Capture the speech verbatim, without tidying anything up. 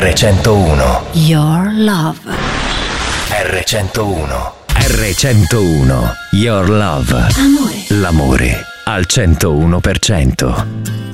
erre centouno. Your Love. erre centouno. erre centouno. Your Love. Amore. L'amore al centouno per cento.